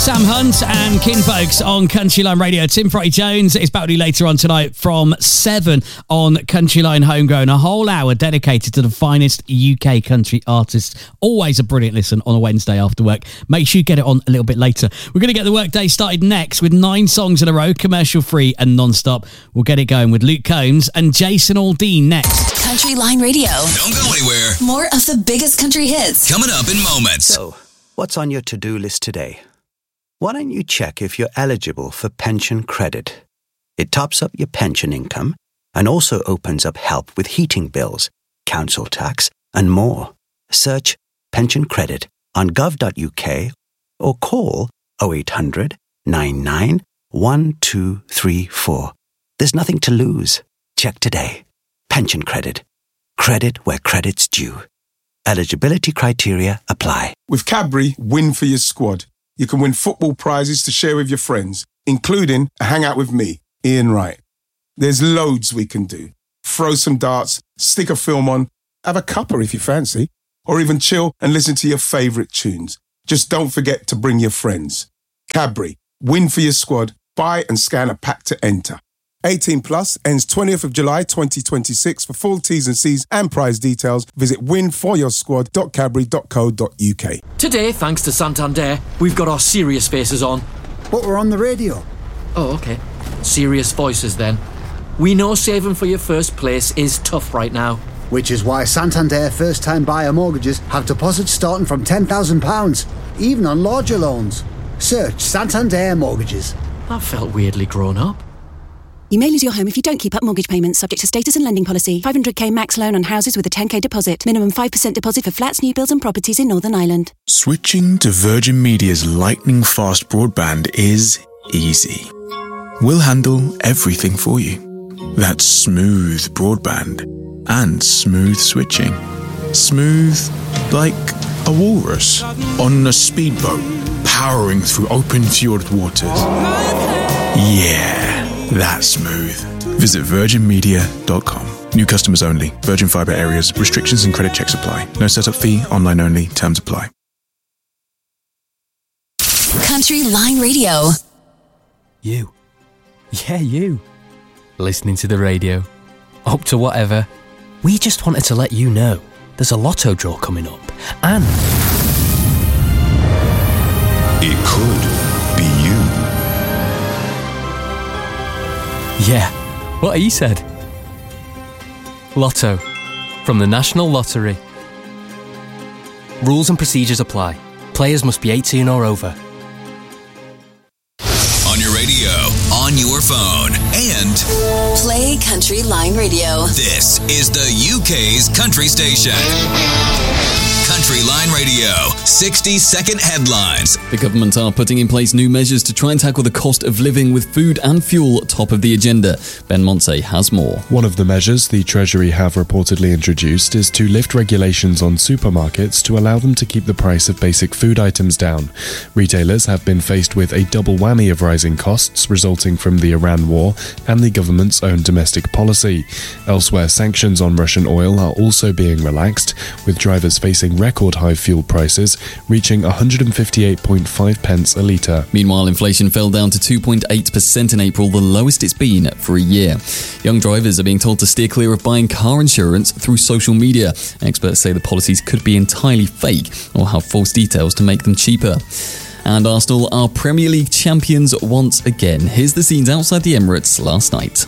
Sam Hunt and Kinfolks on Country Line Radio. Tim Froty Jones is back with you later on tonight from 7 on Country Line Homegrown. A whole hour dedicated to the finest UK country artists. Always a brilliant listen on a Wednesday after work. Make sure you get it on a little bit later. We're going to get the workday started next with 9 songs in a row, commercial free and non-stop. We'll get it going with Luke Combs and Jason Aldean next. Country Line Radio. Don't go anywhere. More of the biggest country hits. Coming up in moments. So, what's on your to-do list today? Why don't you check if you're eligible for pension credit? It tops up your pension income and also opens up help with heating bills, council tax, and more. Search pension credit on gov.uk or call 0800 99 1234. There's nothing to lose. Check today. Pension credit. Credit where credit's due. Eligibility criteria apply. With Cadbury, win for your squad. You can win football prizes to share with your friends, including a hangout with me, Ian Wright. There's loads we can do. Throw some darts, stick a film on, have a cuppa if you fancy, or even chill and listen to your favourite tunes. Just don't forget to bring your friends. Cadbury, win for your squad. Buy and scan a pack to enter. 18 plus, ends 20th of July 2026. For full T's and C's and prize details, visit winforyoursquad.cadbury.co.uk. Today, thanks to Santander, we've got our serious faces on. But we're on the radio. Oh, okay. Serious voices then. We know saving for your first place is tough right now. Which is why Santander first-time buyer mortgages have deposits starting from £10,000, even on larger loans. Search Santander Mortgages. That felt weirdly grown up. You may lose your home if you don't keep up mortgage payments, subject to status and lending policy. 500k max loan on houses with a 10k deposit. Minimum 5% deposit for flats, new builds and properties in Northern Ireland. Switching to Virgin Media's lightning-fast broadband is easy. We'll handle everything for you. That's smooth broadband and smooth switching. Smooth like a walrus on a speedboat powering through open fjord waters. Yeah. That's smooth. Visit virginmedia.com. New customers only. Virgin Fibre areas. Restrictions and credit checks apply. No setup fee. Online only. Terms apply. Country Line Radio. You. Yeah, you. Listening to the radio. Up to whatever. We just wanted to let you know there's a lotto draw coming up. And it could be you. Yeah, what he said. Lotto, from the National Lottery. Rules and procedures apply. Players must be 18 or over. On your radio, on your phone, and Play Country Line Radio. This is the UK's country station. Country Line Radio, 60-second headlines. The government are putting in place new measures to try and tackle the cost of living, with food and fuel top of the agenda. Ben Montse has more. One of the measures the Treasury have reportedly introduced is to lift regulations on supermarkets to allow them to keep the price of basic food items down. Retailers have been faced with a double whammy of rising costs resulting from the Iran war and the government's own domestic policy. Elsewhere, sanctions on Russian oil are also being relaxed, with drivers facing record high fuel prices reaching 158.5 pence a litre. Meanwhile, inflation fell down to 2.8% in April, the lowest it's been for a year. Young drivers are being told to steer clear of buying car insurance through social media. Experts say the policies could be entirely fake or have false details to make them cheaper. And Arsenal are Premier League champions once again. Here's the scenes outside the Emirates last night.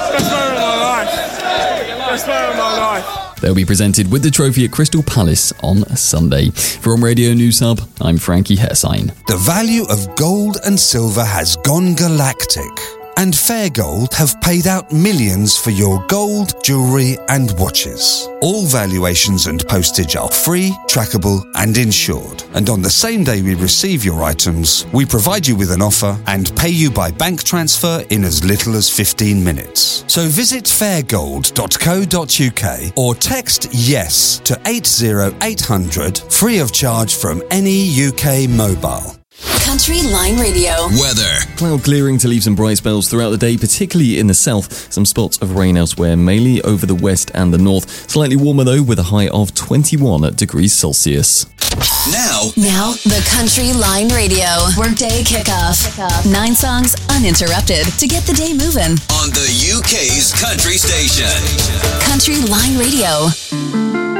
They'll be presented with the trophy at Crystal Palace on Sunday. From Radio News Hub, I'm Frankie Hersine. The value of gold and silver has gone galactic, and Fair Gold have paid out millions for your gold, jewellery and watches. All valuations and postage are free, trackable and insured. And on the same day we receive your items, we provide you with an offer and pay you by bank transfer in as little as 15 minutes. So visit fairgold.co.uk or text YES to 80800 free of charge from any UK mobile. Country Line Radio. Weather. Cloud clearing to leave some bright spells throughout the day, particularly in the south. Some spots of rain elsewhere, mainly over the west and the north. Slightly warmer though, with a high of 21 degrees Celsius. Now, the Country Line Radio Workday Kickoff. 9 songs uninterrupted to get the day moving. on the UK's country station. Country Line Radio.